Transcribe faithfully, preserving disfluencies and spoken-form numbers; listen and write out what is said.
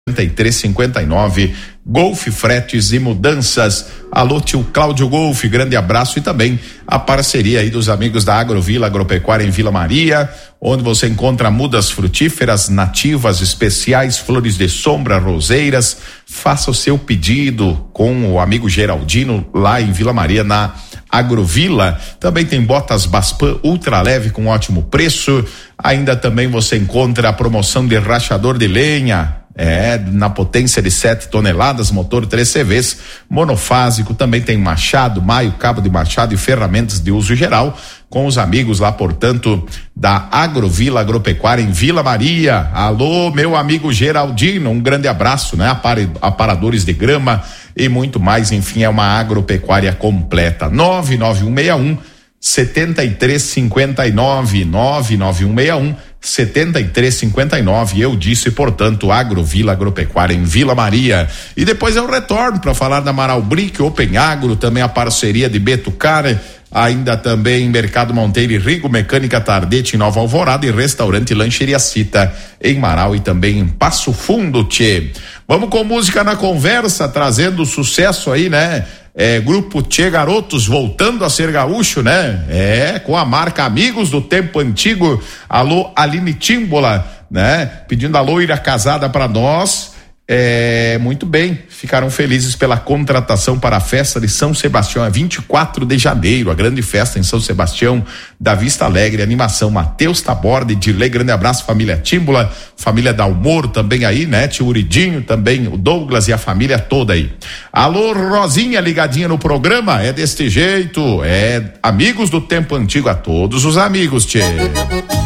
e três cinquenta e nove. Golf Fretes e Mudanças. Alô, tio Cláudio Golf, grande abraço. E também a parceria aí dos amigos da Agrovila Agropecuária em Vila Maria, onde você encontra mudas frutíferas nativas especiais, flores de sombra, roseiras. Faça o seu pedido com o amigo Geraldino lá em Vila Maria, na Agrovila. Também tem botas Baspan ultra leve com ótimo preço. Ainda também você encontra a promoção de rachador de lenha, é, na potência de sete toneladas, motor três C Vs, monofásico. Também tem machado, maio, cabo de machado e ferramentas de uso geral, com os amigos lá, portanto, da Agrovila Agropecuária em Vila Maria. Alô, meu amigo Geraldino, um grande abraço, né? Apar- aparadores de grama e muito mais, enfim, é uma agropecuária completa. nove nove um seis um setenta e três cinquenta e nove, nove nove um seis um setenta e três cinquenta e nove. Eu disse, portanto, Agrovila Agropecuária em Vila Maria. E depois eu retorno para falar da Amaral Brick, Open Agro, também a parceria de Betucar, ainda também Mercado Monteiro e Rigo, Mecânica Tardete em Nova Alvorada e Restaurante Lancheria Cita em Marau e também em Passo Fundo, tchê. Vamos com música na conversa, trazendo sucesso aí, né? É, grupo Tchê Garotos voltando a ser gaúcho, né? É, com a marca Amigos do Tempo Antigo. Alô, Aline Tímbola, né? Pedindo a loira casada para nós. É, muito bem, ficaram felizes pela contratação para a festa de São Sebastião, é vinte e quatro de janeiro, a grande festa em São Sebastião da Vista Alegre, animação Matheus Taborda e Dirley, grande abraço, família Tímbola, família Dalmoro também aí, né, tio Uridinho também, o Douglas e a família toda aí. Alô, Rosinha, ligadinha no programa, é deste jeito, é Amigos do Tempo Antigo, a todos os amigos, tchê.